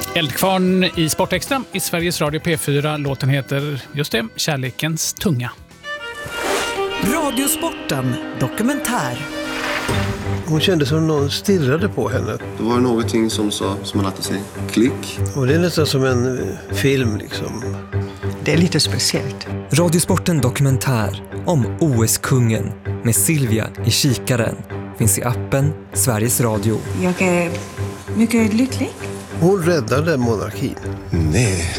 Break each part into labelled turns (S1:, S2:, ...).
S1: Eldkvarn i Sportextra i Sveriges Radio P4. Låten heter just det, Kärlekens tunga.
S2: Radiosporten dokumentär.
S3: Hon kände som någon stirrade på henne.
S4: Det var någonting som sa, som man alltid säger, klick.
S3: Och det är nästan som en film liksom.
S2: Det är lite speciellt.
S5: Radiosporten dokumentär om OS-kungen med Silvia i kikaren finns i appen Sveriges Radio.
S6: Jag är mycket lycklig.
S3: Hon räddade monarkin.
S4: Nej.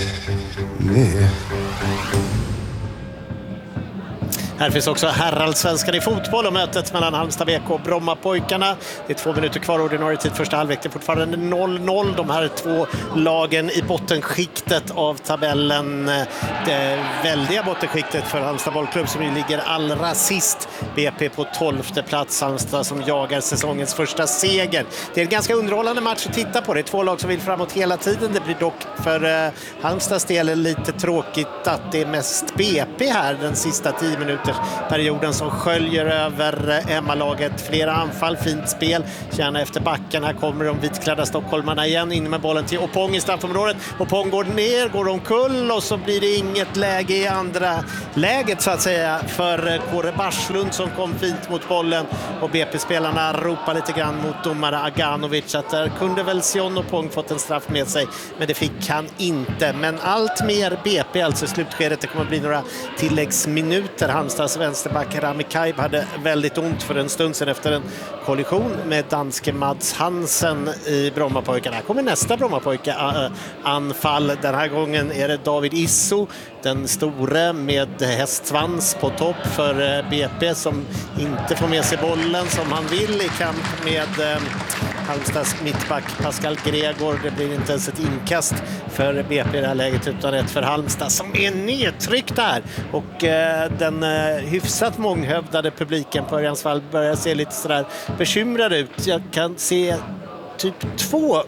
S7: Här finns också herrallsvenskan i fotboll och mötet mellan Halmstad BK och Brommapojkarna. Det är 2 minuter kvar, ordinarie tid första halvlek. Det är fortfarande 0-0. De här 2 lagen i bottenskiktet av tabellen. Det väldiga bottenskiktet för Halmstad bollklubb som ju ligger allra sist. BP på 12:e plats. Halmstad som jagar säsongens första seger. Det är en ganska underhållande match att titta på. Det är 2 lag som vill framåt hela tiden. Det blir dock för Halmstads del lite tråkigt att det är mest BP här den sista 10 minuter. Perioden som sköljer över Emma-laget. Flera anfall, fint spel. Kärna efter backen. Här kommer de vitklädda stockholmarna igen. In med bollen till Opong i straffområdet. Opong går ner, går omkull och så blir det inget läge i andra läget så att säga för Kåre Barslund som kom fint mot bollen. Och BP-spelarna ropar lite grann mot domare Aganovic att där kunde väl Sion Opong fått en straff med sig. Men det fick han inte. Men allt mer BP alltså i slutskedet. Det kommer att bli några tilläggsminuter. Halmstads vänsterback Rami Kaib hade väldigt ont för en stund sedan efter en kollision med danske Mads Hansen i Brommapojkarna. Här kommer nästa Brommapojka-anfall. Den här gången är det David Isso, den store med hästsvans på topp för BP som inte får med sig bollen som han vill i kamp med Halmstads mittback Pascal Gregor. Det blir inte ens ett inkast för BP i det här läget utan ett för Halmstad som är nedtryckt där. Och den hyfsat månghövdade publiken på Örjansvall börjar se lite sådär bekymrad ut. Jag kan se typ 2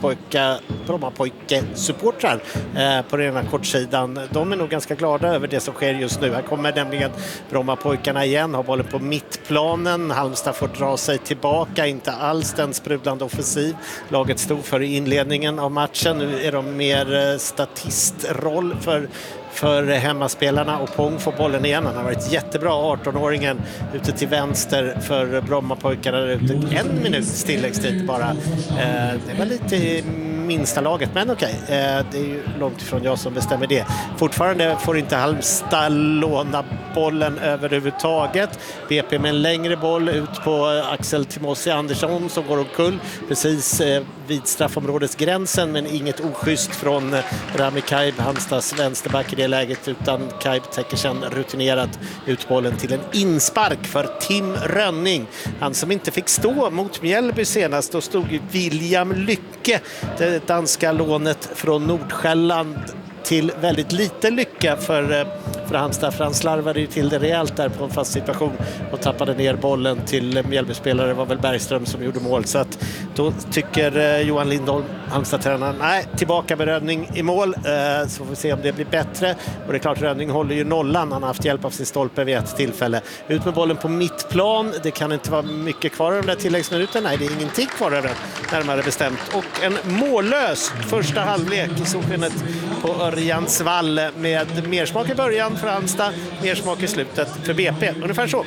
S7: Brommapojke-supportrar på den här kortsidan. De är nog ganska glada över det som sker just nu. Här kommer nämligen Brommapojkarna igen, har bollen på mittplanen. Halmstad får dra sig tillbaka, inte alls den sprudlande offensiv laget stod för i inledningen av matchen. Nu är de mer statistroll för hemmaspelarna och Pong får bollen igen. Han har varit jättebra, 18-åringen ute till vänster för Brommapojkarna där ute. 1 minuts tilläggstid bara. Det var lite minsta laget, men okej. Det är ju långt ifrån jag som bestämmer det. Fortfarande får inte Halmstad låna bollen överhuvudtaget. BP med en längre boll ut på Axel Timossi Andersson som går omkull precis vid straffområdesgränsen, men inget oschysst från Rami Kaib, Halmstads vänsterback i det läget, utan Kaib täcker sedan rutinerat ut bollen till en inspark för Tim Rönning. Han som inte fick stå mot Mjällby senast, då stod ju William Lycke, det danska lånet från Nordsjälland, till väldigt lite lycka för Halmstad. För han slarvade ju till det rejält där på en fast situation och tappade ner bollen till Mjällby-spelare. Det var väl Bergström som gjorde mål. Så att då tycker Johan Lindholm, Halmstad-tränaren, nej, tillbaka med Rönning i mål. Så får vi se om det blir bättre. Och det är klart, Rönning håller ju nollan. Han har haft hjälp av sin stolpe vid ett tillfälle. Ut med bollen på mittplan. Det kan inte vara mycket kvar av de där tilläggsminuten. Nej, det är ingenting kvar av den, närmare bestämt. Och en mållös första halvlek i solskenet på Örjansvall med mersmak i början för Halmstad, mersmak i slutet för BP. Ungefär så.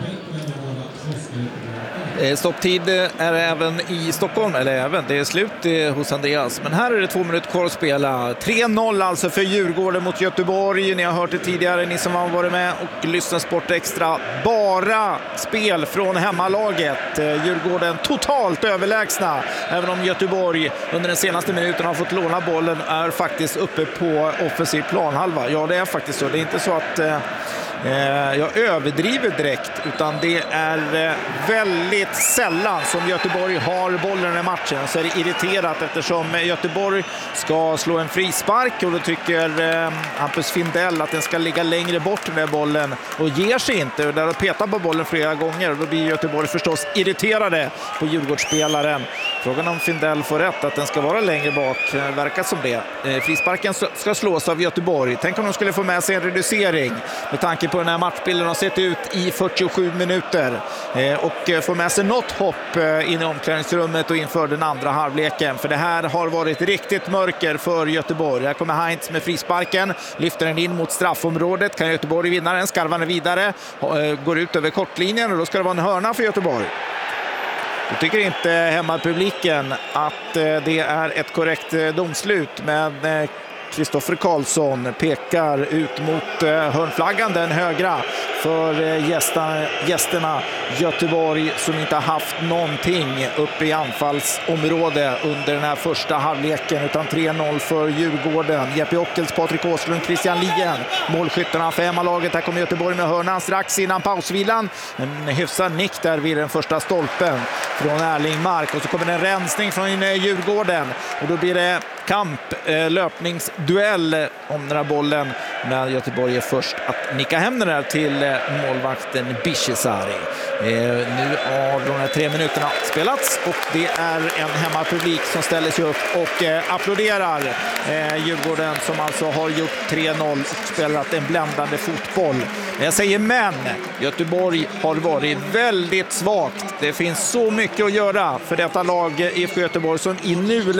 S8: Stopptid är även i Stockholm, eller även, det är slut hos Andreas. Men här är det 2 minuter kvar att spela. 3-0 alltså för Djurgården mot Göteborg. Ni har hört det tidigare, ni som har varit med och lyssnat Sportextra. Bara spel från hemmalaget. Djurgården totalt överlägsna. Även om Göteborg under den senaste minuten har fått låna bollen, är faktiskt uppe på offensiv planhalva. Ja, det är faktiskt så. Det är inte så att jag överdriver direkt, utan det är väldigt sällan som Göteborg har bollen i matchen. Så är det irriterat eftersom Göteborg ska slå en frispark och då tycker Hampus Findell att den ska ligga längre bort med bollen och ger sig inte. Och där petar på bollen flera gånger och då blir Göteborg förstås irriterade på Djurgårdsspelaren. Frågan om Findell får rätt att den ska vara längre bak, verkar som det. Frisparken ska slås av Göteborg. Tänk om de skulle få med sig en reducering med tanke tanke på den här matchbilden har sett ut i 47 minuter. Och får med sig något hopp in i omklädningsrummet och inför den andra halvleken. För det här har varit riktigt mörker för Göteborg. Här kommer Heinz med frisparken, lyfter den in mot straffområdet. Kan Göteborg vinna den, skarvar den vidare, går ut över kortlinjen och då ska det vara en hörna för Göteborg. Jag tycker inte hemmapubliken att det är ett korrekt domslut, men Kristoffer Karlsson pekar ut mot hörnflaggan, den högra, för gästerna Göteborg som inte har haft någonting uppe i anfallsområde under den här första halvleken, utan 3-0 för Djurgården. Jeppe Ockels, Patrik Åslund, Christian Lien, målskyttarna för hemmalaget. Här kommer Göteborg med hörnan strax innan pausvilan. En hyfsad nick där vid den första stolpen från Erling Mark, och så kommer en rensning från Djurgården och då blir det kamp, löpningsduell om den här bollen, när Göteborg är först att nicka hem den där till målvakten Bishesari. Nu har de här 3 minuterna spelats och det är en hemmapublik som ställer sig upp och applåderar Djurgården, som alltså har gjort 3-0 och spelat en bländande fotboll. Jag säger men, Göteborg har varit väldigt svagt. Det finns så mycket att göra för detta lag IFK Göteborg, som i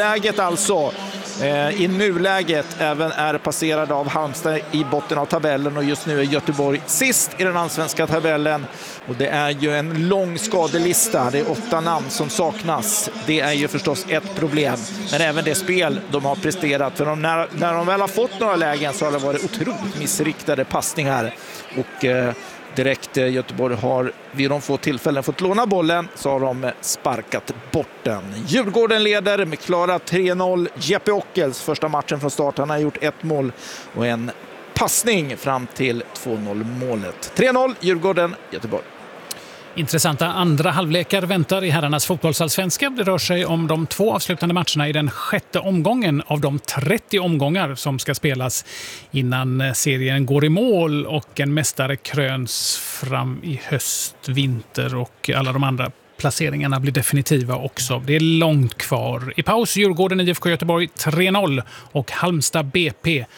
S8: nuläget även är passerad av Halmstad i botten av tabellen, och just nu är Göteborg sist i den allsvenska tabellen, och det är ju en lång skadelista. Det är 8 namn som saknas. Det är ju förstås ett problem, men även det spel de har presterat, för när de väl har fått några lägen så har det varit otroligt missriktade passningar, och direkt Göteborg har vid de få tillfällen fått låna bollen så har de sparkat bort den. Djurgården leder med klara 3-0. Jeppe Ockels första matchen från start. Han har gjort 1 mål och en passning fram till 2-0 målet. 3-0 Djurgården, Göteborg.
S1: Intressanta andra halvlekar väntar i herrarnas fotbollsallsvenska. Det rör sig om de 2 avslutande matcherna i den 6:e omgången av de 30 omgångar som ska spelas innan serien går i mål och en mästare kröns fram i höst, vinter, och alla de andra placeringarna blir definitiva också. Det är långt kvar. I paus Djurgården IFK Göteborg 3-0 och Halmstad BP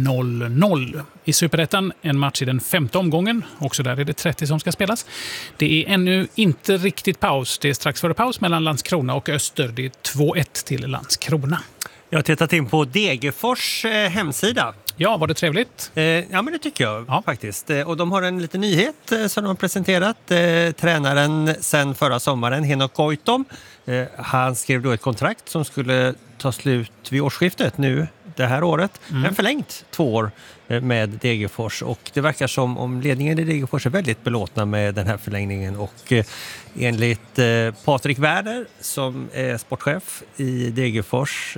S1: 0-0. I Superettan en match i den 5:e omgången. Också där är det 30 som ska spelas. Det är ännu inte riktigt paus. Det är strax före paus mellan Landskrona och Öster. Det är 2-1 till Landskrona.
S9: Jag har tittat in på Degerfors hemsida.
S1: Ja, var det trevligt?
S9: Ja, men det tycker jag faktiskt. Och de har en liten nyhet som de har presenterat. Tränaren sen förra sommaren, Henok Goitom, han skrev då ett kontrakt som skulle ta slut vid årsskiftet nu det här året. Men förlängt 2 år med Degerfors, och det verkar som om ledningen i Degerfors är väldigt belåtna med den här förlängningen, och enligt Patrik Werner som är sportchef i Degerfors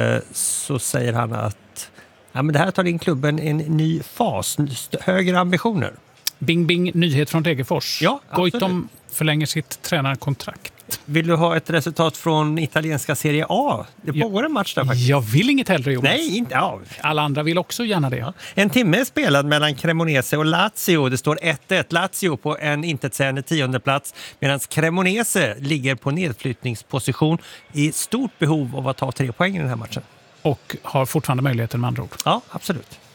S9: så säger han att men det här tar in klubben en ny fas, högre ambitioner.
S1: Bing bing, nyhet från Degerfors.
S9: Ja,
S1: Goitom förlänger sitt tränarkontrakt.
S9: Vill du ha ett resultat från italienska Serie A? Det pågår en match där faktiskt.
S1: Jag vill inget hellre, Jonas.
S9: Nej, inte. Ja.
S1: Alla andra vill också gärna det. Ja.
S9: En timme är spelad mellan Cremonese och Lazio. Det står 1-1. Lazio på en intetsägande 10:e plats, medan Cremonese ligger på nedflyttningsposition i stort behov av att ta 3 poäng i den här matchen.
S1: Och har fortfarande möjligheten med andra ord.
S9: Ja, absolut.